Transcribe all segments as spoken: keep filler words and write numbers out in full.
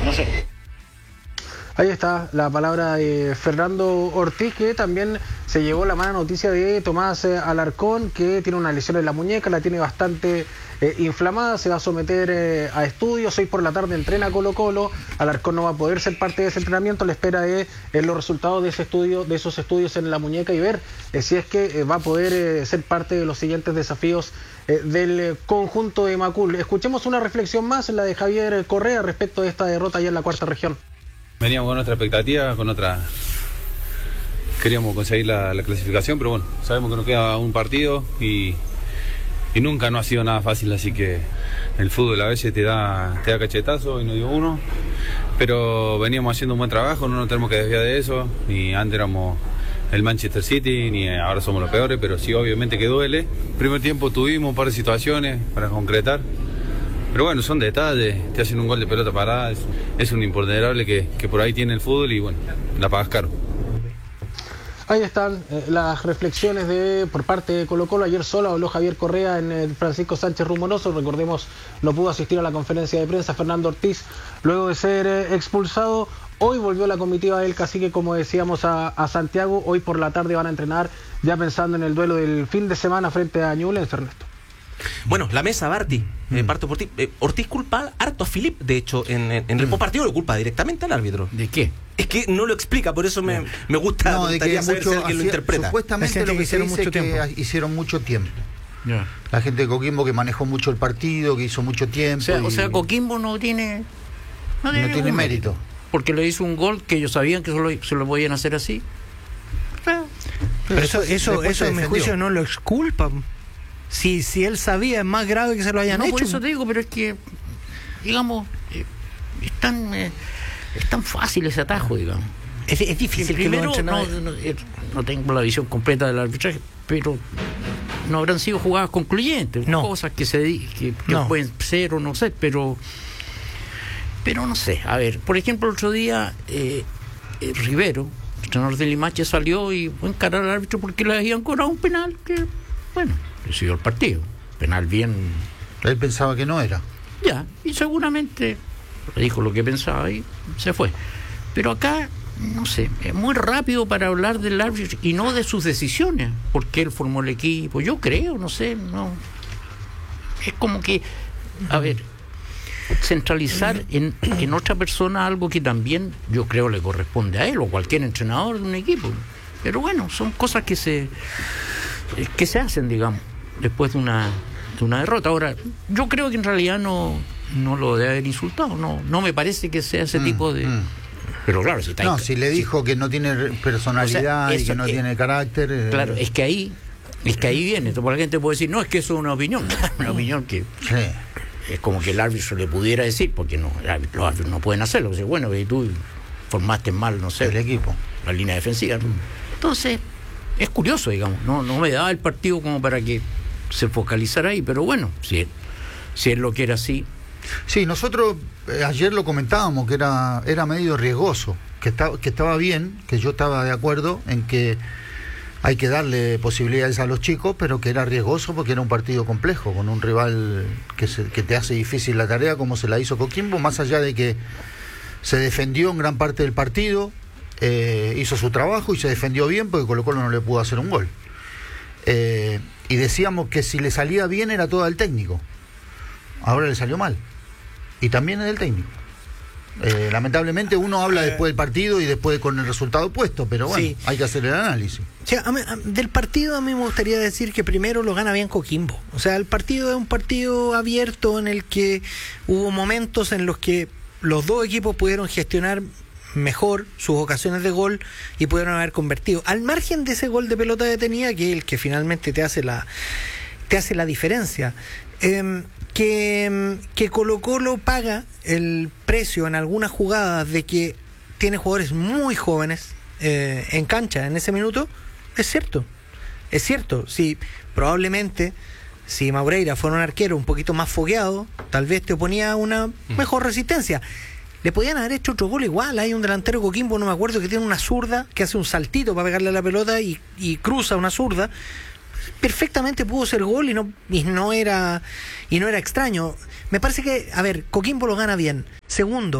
no sé. Ahí está la palabra de Fernando Ortiz, que también se llevó la mala noticia de Tomás Alarcón, que tiene una lesión en la muñeca, la tiene bastante eh, inflamada, se va a someter eh, a estudios. Hoy por la tarde entrena Colo Colo. Alarcón no va a poder ser parte de ese entrenamiento, la espera de eh, los resultados de ese estudio, de esos estudios en la muñeca, y ver eh, si es que eh, va a poder eh, ser parte de los siguientes desafíos eh, del conjunto de Macul. Escuchemos una reflexión más, la de Javier Correa, respecto de esta derrota allá en la cuarta región. Veníamos con otra expectativa, con otra... Queríamos conseguir la, la clasificación, pero bueno, sabemos que nos queda un partido y, y nunca no ha sido nada fácil, así que el fútbol a veces te da, te da cachetazo y no dio uno, pero veníamos haciendo un buen trabajo, no nos tenemos que desviar de eso, y antes éramos el Manchester City, ni ahora somos los peores, pero sí, obviamente que duele. Primer tiempo tuvimos un par de situaciones para concretar, pero bueno, son detalles, te hacen un gol de pelota parada, es, es un imponderable que, que por ahí tiene el fútbol y bueno, la pagas caro. Ahí están eh, las reflexiones de por parte de Colo Colo. Ayer solo habló Javier Correa en el Francisco Sánchez Rumoroso. Recordemos, no pudo asistir a la conferencia de prensa Fernando Ortiz luego de ser eh, expulsado. Hoy volvió la comitiva del Cacique, como decíamos, a, a Santiago. Hoy por la tarde van a entrenar, ya pensando en el duelo del fin de semana frente a Ñublense, Ernesto. Bueno, la mesa, Barty, mm. eh, parto por ti. Eh, Ortiz culpa harto a Filip, de hecho, en, en, en el mm. partido lo culpa directamente al árbitro. ¿De qué? Es que no lo explica, por eso me, me gusta, no, me de que saber mucho, si alguien lo interpreta. Supuestamente lo que, que hicieron se dice mucho que tiempo. hicieron mucho tiempo. Yeah. La gente de Coquimbo que manejó mucho el partido, que hizo mucho tiempo. O sea, y... o sea Coquimbo no tiene no tiene, no tiene mérito. Porque le hizo un gol que ellos sabían que solo, se lo podían hacer así. Pero, Pero eso, eso, eso en mi juicio no lo exculpa. Si, si él sabía, es más grave que se lo hayan no, hecho. Por eso te digo, pero es que, digamos, eh, es, tan, eh, es tan fácil ese atajo, digamos. Es, es difícil. Primero, que no, no, no tengo la visión completa del arbitraje, pero no habrán sido jugadas concluyentes. No. Cosas que, se, que, que no. pueden ser o no sé, pero, pero no sé. A ver, por ejemplo, el otro día, eh, eh, Rivero, el entrenador de Limache, salió y fue a encarar al árbitro porque le habían cobrado un penal que, bueno, decidió el partido. Penal bien. Él pensaba que no era. Ya, y seguramente dijo lo que pensaba y se fue. Pero acá, no sé, es muy rápido para hablar del árbitro y no de sus decisiones, porque él formó el equipo. Yo creo, no sé, no. Es como que, a ver, centralizar en, en otra persona algo que también yo creo le corresponde a él o cualquier entrenador de un equipo. Pero bueno, son cosas que se que se hacen, digamos, después de una de una derrota. Ahora, yo creo que en realidad no no lo debe haber insultado, no no me parece que sea ese mm, tipo de mm. Pero claro, si está no, ahí, si le dijo si, que no tiene personalidad, o sea, eso, y que no eh, tiene carácter. Claro, eh, es que ahí es que ahí viene, porque la gente puede decir, no, es que eso es una opinión, una opinión que sí. Es como que el árbitro le pudiera decir, porque no, los árbitros no pueden hacerlo, porque bueno, y tú formaste mal, no sé, el equipo, la línea defensiva. Entonces, es curioso, digamos, no no me daba el partido como para que se focalizara ahí, pero bueno, si, si él lo quiere así. Sí, nosotros eh, ayer lo comentábamos, que era era medio riesgoso, que estaba, que estaba bien, que yo estaba de acuerdo en que hay que darle posibilidades a los chicos, pero que era riesgoso porque era un partido complejo, con un rival que, se, que te hace difícil la tarea, como se la hizo Coquimbo, más allá de que se defendió en gran parte del partido, eh, hizo su trabajo y se defendió bien porque Colo Colo no le pudo hacer un gol. Eh, y decíamos que si le salía bien era todo al técnico, ahora le salió mal, y también es del técnico. Eh, lamentablemente uno habla después del partido y después con el resultado puesto, pero bueno, sí, hay que hacer el análisis. Sí, a mí, a, del partido a mí me gustaría decir que primero lo gana bien Coquimbo. O sea, el partido es un partido abierto en el que hubo momentos en los que los dos equipos pudieron gestionar mejor sus ocasiones de gol y pudieron haber convertido. Al margen de ese gol de pelota detenida, que es el que finalmente te hace la, te hace la diferencia. Eh, que, que Colo Colo paga el precio en algunas jugadas de que tiene jugadores muy jóvenes eh, en cancha en ese minuto, es cierto, es cierto. Sí, probablemente si Maureira fuera un arquero un poquito más fogueado, tal vez te oponía una mejor resistencia. Le podían haber hecho otro gol igual. Hay un delantero Coquimbo, no me acuerdo, que tiene una zurda, que hace un saltito para pegarle a la pelota y, y cruza una zurda. Perfectamente pudo ser gol y no y no era y no era extraño. Me parece que, a ver, Coquimbo lo gana bien. Segundo,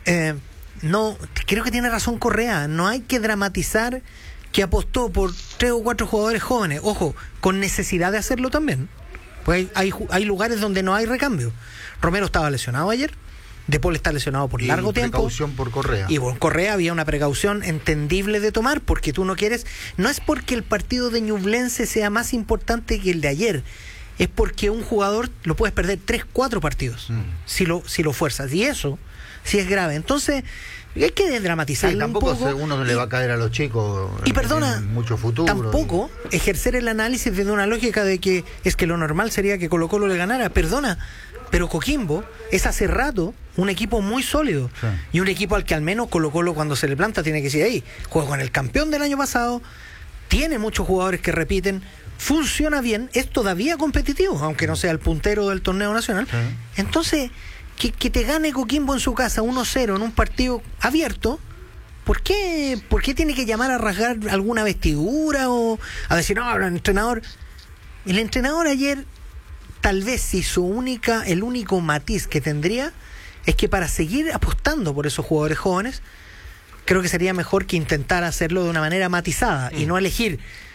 eh, no, creo que tiene razón Correa, no hay que dramatizar que apostó por tres o cuatro jugadores jóvenes, ojo, con necesidad de hacerlo también, pues hay, hay, hay lugares donde no hay recambio. Romero estaba lesionado ayer, De Paul está lesionado por y largo tiempo. Precaución por Correa. Y por Correa había una precaución entendible de tomar, porque tú no quieres, no es porque el partido de Ñublense sea más importante que el de ayer, es porque un jugador lo puedes perder tres, cuatro partidos mm. si lo si lo fuerzas, y eso sí es grave. Entonces hay que dramatizarlo. Sí, tampoco un poco. uno no le va a caer a los chicos. Y perdona, mucho futuro. Tampoco y... ejercer el análisis desde una lógica de que es que lo normal sería que Colo Colo le ganara. Perdona, pero Coquimbo es hace rato un equipo muy sólido, sí. Y un equipo al que al menos Colo Colo cuando se le planta tiene que ir ahí. Juega con el campeón del año pasado, tiene muchos jugadores que repiten, funciona bien, es todavía competitivo, aunque no sea el puntero del torneo nacional. Sí. Entonces, que, que te gane Coquimbo en su casa uno cero en un partido abierto, ¿por qué, ¿por qué tiene que llamar a rasgar alguna vestidura o a decir, no, el entrenador? El entrenador ayer, tal vez si su única, el único matiz que tendría es que para seguir apostando por esos jugadores jóvenes, creo que sería mejor que intentara hacerlo de una manera matizada mm. y no elegir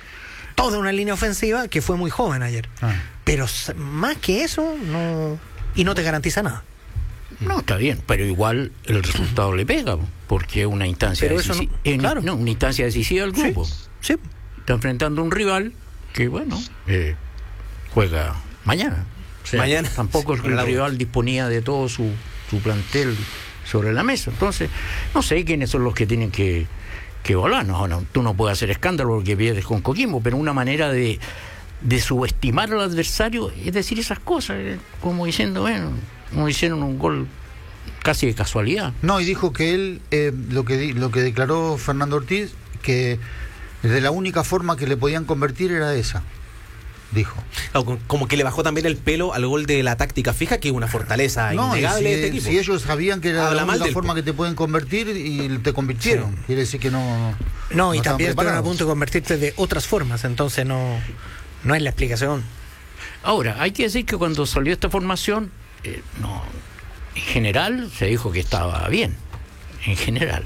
toda una línea ofensiva que fue muy joven ayer. Ah. Pero más que eso, no, y no te garantiza nada. No, está bien, pero igual el resultado le pega, porque es una instancia pero decisiva. Eso no, claro. no, una instancia decisiva del grupo. Sí, sí. Está enfrentando a un rival que, bueno, eh, juega mañana. O sea, mañana. Tampoco el, el rival disponía de todo su, su plantel sobre la mesa. Entonces, no sé quiénes son los que tienen que, que volar. No, no, tú no puedes hacer escándalo porque pierdes con Coquimbo, pero una manera de, de subestimar al adversario es decir esas cosas, eh, como diciendo, bueno, como hicieron un gol casi de casualidad. No, y dijo que él, eh, lo que di, lo que declaró Fernando Ortiz, que de la única forma que le podían convertir era esa. Dijo. Como que le bajó también el pelo al gol de la táctica fija, que es una fortaleza no, innegable si, de este equipo. Si ellos sabían que era Habla la única forma que te pueden convertir y te convirtieron, sí. Quiere decir que no. No, no y también están a punto de convertirte de otras formas, entonces no, no es la explicación. Ahora, hay que decir que cuando salió esta formación, eh, no, en general se dijo que estaba bien. En general.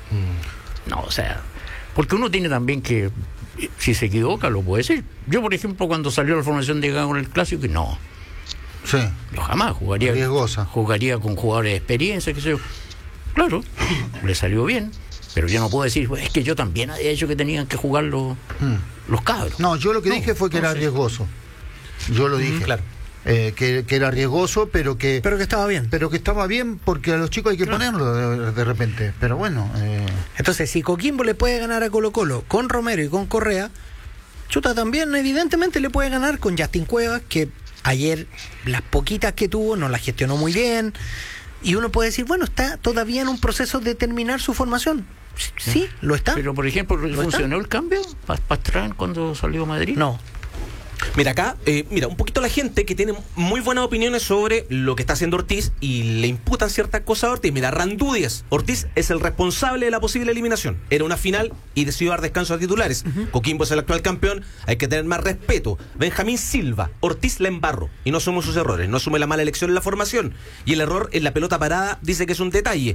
Mm. No, o sea, porque uno tiene también que. Si se equivoca, lo puede decir. Yo, por ejemplo, cuando salió la formación de Gago en el Clásico, que no. Sí. Yo jamás jugaría. Riesgosa. Jugaría con jugadores de experiencia, qué sé yo. Claro, le salió bien. Pero yo no puedo decir, es que yo también había hecho que tenían que jugar los, hmm. los cabros. No, yo lo que no, dije fue que no era sé. riesgoso. Yo lo dije. Mm, claro. Eh, que, que era riesgoso, pero que pero que estaba bien pero que estaba bien porque a los chicos hay que claro. ponerlo de, de repente, pero bueno eh... entonces si Coquimbo le puede ganar a Colo Colo con Romero y con Correa, chuta, también evidentemente le puede ganar con Justin Cuevas, que ayer las poquitas que tuvo no las gestionó muy bien, y uno puede decir, bueno, está todavía en un proceso de terminar su formación. Sí, lo está. Pero por ejemplo, ¿funcionó el cambio Pastrán cuando salió a Madrid? No. Mira acá, eh, mira, un poquito la gente que tiene muy buenas opiniones sobre lo que está haciendo Ortiz y le imputan ciertas cosas a Ortiz. Mira, Randú Díaz, Ortiz es el responsable de la posible eliminación. Era una final y decidió dar descanso a titulares. Uh-huh. Coquimbo es el actual campeón, hay que tener más respeto. Benjamín Silva, Ortiz la embarro y no asume sus errores, no asume la mala elección en la formación. Y el error en la pelota parada dice que es un detalle.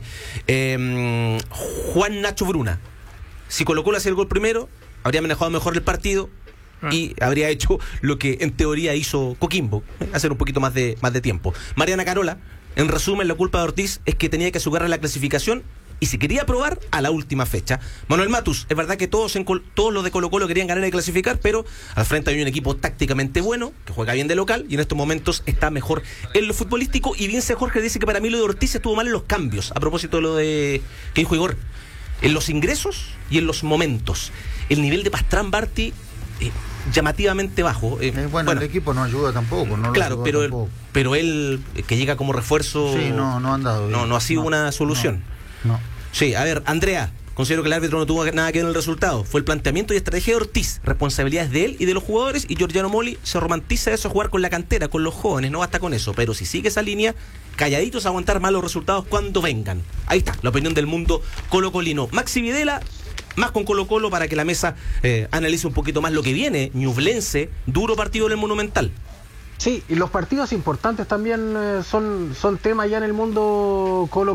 Eh, Juan Nacho Bruna, si Colo Colo hacía el gol primero, habría manejado mejor el partido y habría hecho lo que en teoría hizo Coquimbo, hacer un poquito más de, más de tiempo. Mariana Carola, en resumen, la culpa de Ortiz es que tenía que asegurar la clasificación y si quería probar a la última fecha. Manuel Matus, es verdad que todos, en Col- todos los de Colo Colo querían ganar y clasificar, pero al frente hay un equipo tácticamente bueno, que juega bien de local y en estos momentos está mejor en lo futbolístico. Y Vince Jorge dice que para mí lo de Ortiz estuvo mal en los cambios, a propósito de lo de que dijo Igor, en los ingresos y en los momentos. El nivel de Pastrán Barti Eh, llamativamente bajo. Eh, eh, bueno, bueno, el equipo no ayuda tampoco. No claro, lo pero, tampoco. Él, pero él, eh, que llega como refuerzo. Sí, no, no han dado. No, no ha sido no, una solución. No, no. Sí, a ver, Andrea, considero que el árbitro no tuvo nada que ver en el resultado. Fue el planteamiento y estrategia de Ortiz. Responsabilidades de él y de los jugadores. Y Giorgiano Moli se romantiza eso, jugar con la cantera, con los jóvenes. No basta con eso. Pero si sigue esa línea, calladitos a aguantar malos resultados cuando vengan. Ahí está, la opinión del mundo colocolino. Maxi Videla. Más con Colo Colo para que la mesa eh, analice un poquito más lo que viene. Ñublense, duro partido en el Monumental. Sí, y los partidos importantes también eh, son, son tema ya en el mundo Colo